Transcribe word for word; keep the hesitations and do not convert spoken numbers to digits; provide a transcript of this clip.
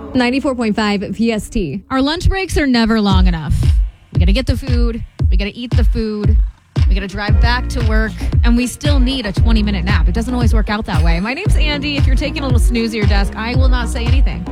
ninety-four point five P S T. Our lunch breaks are never long enough. We got to get the food. We got to eat the food. We got to drive back to work. And we still need a twenty-minute nap. It doesn't always work out that way. My name's Andy. If you're taking a little snooze at your desk, I will not say anything.